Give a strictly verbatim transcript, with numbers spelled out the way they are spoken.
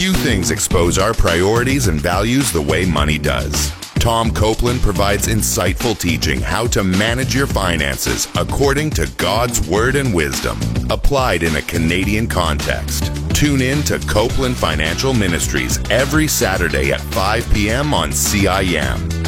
Few things expose our priorities and values the way money does. Tom Copeland provides insightful teaching how to manage your finances according to God's word and wisdom, applied in a Canadian context. Tune in to Copeland Financial Ministries every Saturday at five p.m. on C I M.